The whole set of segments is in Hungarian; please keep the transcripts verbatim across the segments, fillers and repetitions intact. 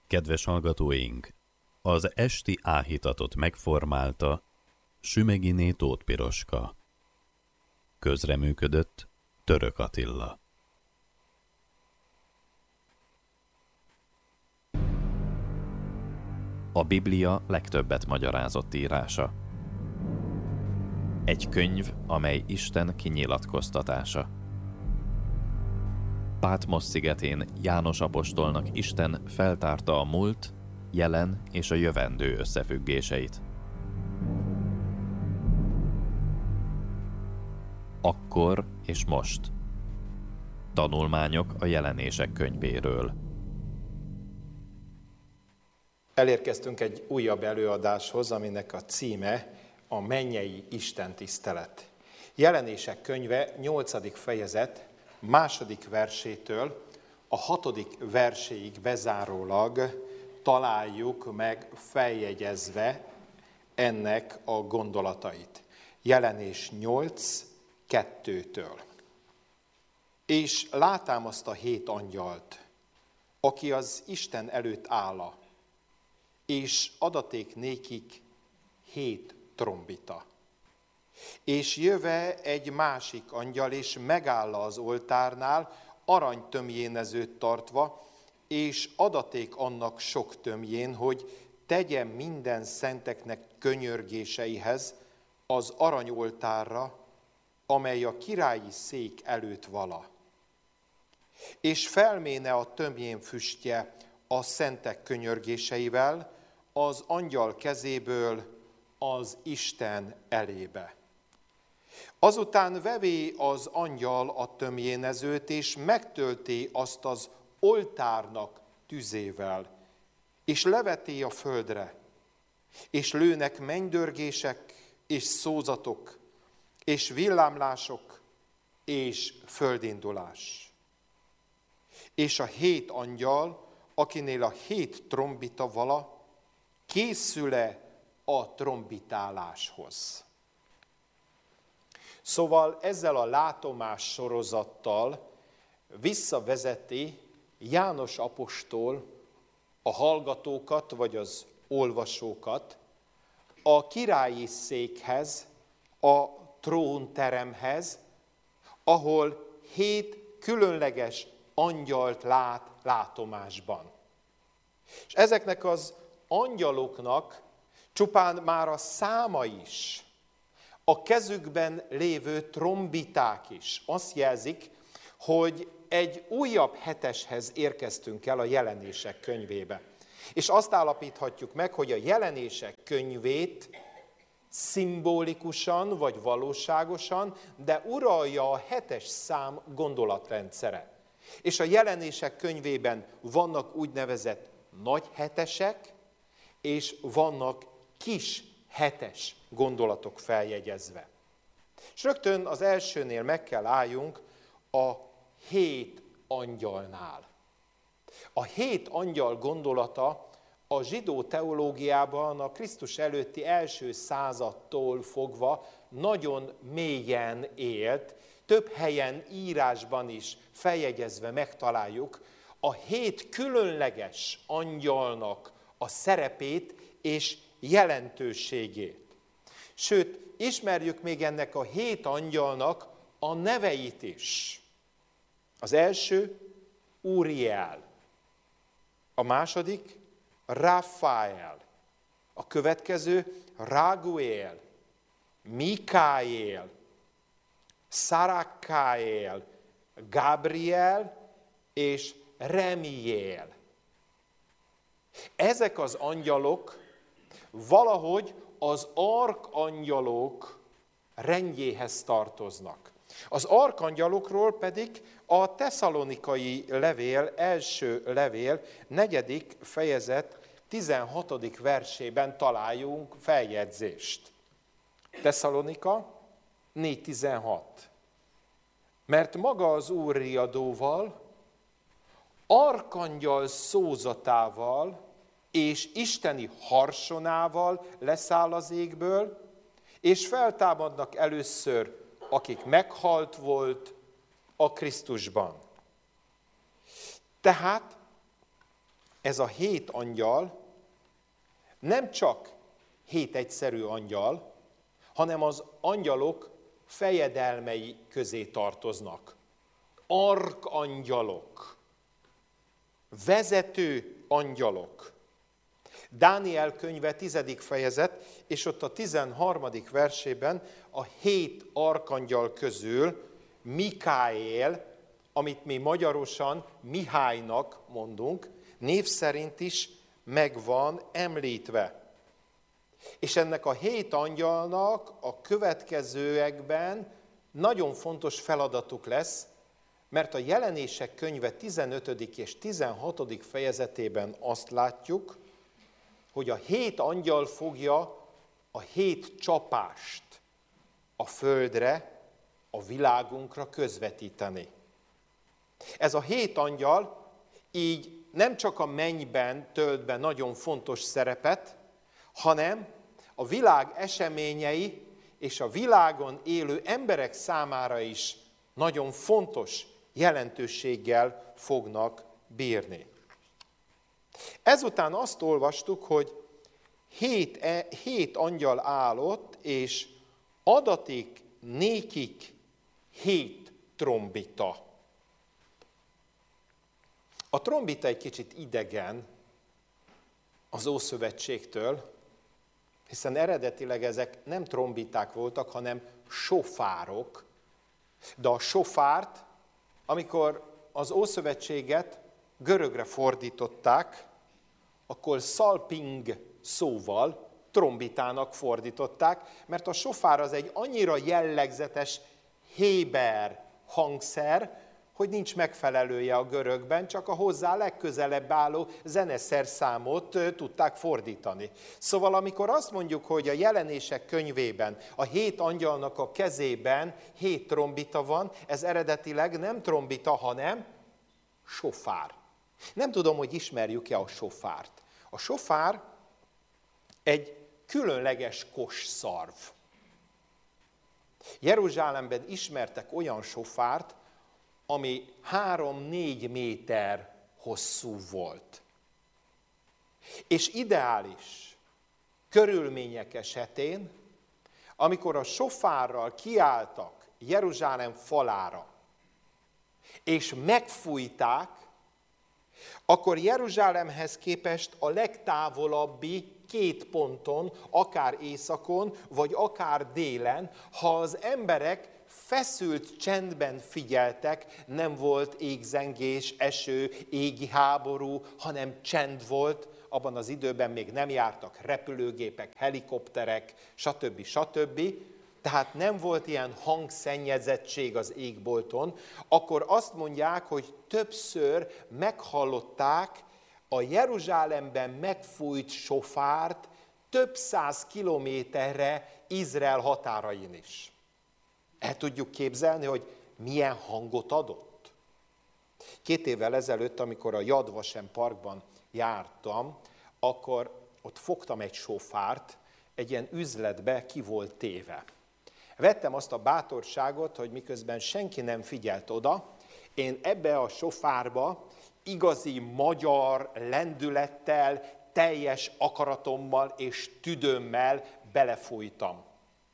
Kedves hallgatóink! Az esti áhítatot megformálta Sümeghiné Tóth Piroska. Közreműködött Török Attila. A Biblia legtöbbet magyarázott írása. Egy könyv, amely Isten kinyilatkoztatása. Pátmosz szigetén János apostolnak Isten feltárta a múlt, jelen és a jövendő összefüggéseit. Akkor és most. Tanulmányok a Jelenések könyvéről. Elérkeztünk egy újabb előadáshoz, aminek a címe a mennyei istentisztelet. Jelenések könyve nyolcadik fejezet második versétől a hatodik verséig bezárólag találjuk meg feljegyezve ennek a gondolatait. Jelenés nyolc kettőtől. És látám azt a hét angyalt, aki az Isten előtt áll, és adaték nékik hét trombita. És jöve egy másik angyal, és megáll az oltárnál, aranytömjénezőt tartva, és adaték annak sok tömjén, hogy tegye minden szenteknek könyörgéseihez az aranyoltárra, amely a királyi szék előtt vala. És felméne a tömjén füstje a szentek könyörgéseivel az angyal kezéből az Isten elébe. Azután vevé az angyal a tömjénezőt, és megtölté azt az oltárnak tüzével, és leveté a földre, és lőnek mennydörgések, és szózatok, és villámlások, és földindulás. És a hét angyal, akinél a hét trombita vala, készül-e a trombitáláshoz. Szóval ezzel a látomás sorozattal visszavezeti János apostol a hallgatókat, vagy az olvasókat a királyi székhez, a trónteremhez, ahol hét különleges angyalt lát látomásban. És ezeknek az angyaloknak csupán már a száma is, a kezükben lévő trombiták is azt jelzik, hogy egy újabb heteshez érkeztünk el a Jelenések könyvébe. És azt állapíthatjuk meg, hogy a Jelenések könyvét szimbolikusan vagy valóságosan, de uralja a hetes szám gondolatrendszere. És a Jelenések könyvében vannak úgynevezett nagy hetesek, és vannak kis hetes gondolatok feljegyezve. És rögtön az elsőnél meg kell álljunk a hét angyalnál. A hét angyal gondolata a zsidó teológiában a Krisztus előtti első századtól fogva nagyon mélyen élt, több helyen írásban is feljegyezve megtaláljuk a hét különleges angyalnak a szerepét és jelentőségét. Sőt, ismerjük még ennek a hét angyalnak a neveit is. Az első Uriel, a második Rafael, a következő Raguel, Mikael, Szarakael, Gabriel és Remiel. Ezek az angyalok valahogy az arkangyalok rendjéhez tartoznak. Az arkangyalokról pedig a tesszalonikai levél, első levél, negyedik fejezet, tizenhatodik versében találjunk feljegyzést. Tesszalonika négy tizenhat. Mert maga az Úr riadóval, arkangyal szózatával és isteni harsonával leszáll az égből, és feltámadnak először, akik meghalt volt a Krisztusban. Tehát ez a hét angyal nem csak hét egyszerű angyal, hanem az angyalok fejedelmei közé tartoznak. Arkangyalok, vezető angyalok. Dániel könyve tizedik fejezet, és ott a tizenharmadik versében a hét arkangyal közül Mikáél, amit mi magyarosan Mihálynak mondunk, név szerint is meg van említve. És ennek a hét angyalnak a következőekben nagyon fontos feladatuk lesz, mert a Jelenések könyve tizenötödik és tizenhatodik fejezetében azt látjuk, hogy a hét angyal fogja a hét csapást a földre, a világunkra közvetíteni. Ez a hét angyal így nem csak a mennyben tölt be nagyon fontos szerepet, hanem a világ eseményei és a világon élő emberek számára is nagyon fontos jelentőséggel fognak bírni. Ezután azt olvastuk, hogy hét, hét angyal állott, és adatik nékik hét trombita. A trombita egy kicsit idegen az Ószövetségtől, hiszen eredetileg ezek nem trombiták voltak, hanem sofárok. De a sofárt, amikor az Ószövetséget görögre fordították, akkor szalping szóval trombitának fordították, mert a sofár az egy annyira jellegzetes héber hangszer, hogy nincs megfelelője a görögben, csak a hozzá legközelebb álló zeneszerszámot tudták fordítani. Szóval amikor azt mondjuk, hogy a Jelenések könyvében a hét angyalnak a kezében hét trombita van, ez eredetileg nem trombita, hanem sofár. Nem tudom, hogy ismerjük-e a sofárt. A sofár egy különleges kosszarv. Jeruzsálemben ismertek olyan sofárt, ami három-négy méter hosszú volt. És ideális körülmények esetén, amikor a sofárral kiálltak Jeruzsálem falára, és megfújták, akkor Jeruzsálemhez képest a legtávolabbi két ponton, akár északon, vagy akár délen, ha az emberek feszült csendben figyeltek, nem volt égzengés, eső, égi háború, hanem csend volt, abban az időben még nem jártak repülőgépek, helikopterek, stb. stb. Tehát nem volt ilyen hangszennyezettség az égbolton, akkor azt mondják, hogy többször meghallották a Jeruzsálemben megfújt sofárt több száz kilométerre Izrael határain is. El tudjuk képzelni, hogy milyen hangot adott? Két évvel ezelőtt, amikor a Yad Vashem parkban jártam, akkor ott fogtam egy sofárt, egy ilyen üzletbe ki volt téve. Vettem azt a bátorságot, hogy miközben senki nem figyelt oda, én ebbe a sofárba igazi magyar lendülettel, teljes akaratommal és tüdőmmel belefújtam.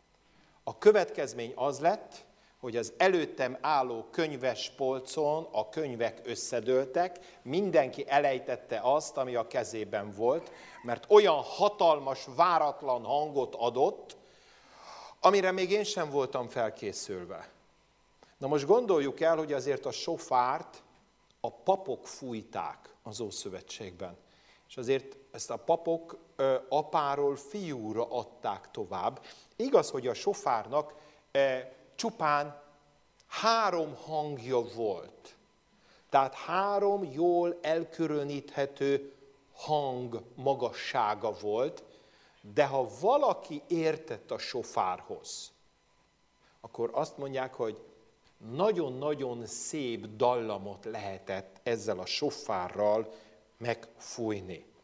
A következmény az lett, hogy az előttem álló könyves polcon a könyvek összedőltek, mindenki elejtette azt, ami a kezében volt, mert olyan hatalmas, váratlan hangot adott, amire még én sem voltam felkészülve. Na most gondoljuk el, hogy azért a sofárt a papok fújták az Ószövetségben. És azért ezt a papok ö, apáról fiúra adták tovább. Igaz, hogy a sofárnak ö, csupán három hangja volt. Tehát három jól elkülöníthető hang magassága volt, de ha valaki értett a sofárhoz, akkor azt mondják, hogy nagyon-nagyon szép dallamot lehetett ezzel a sofárral megfújni.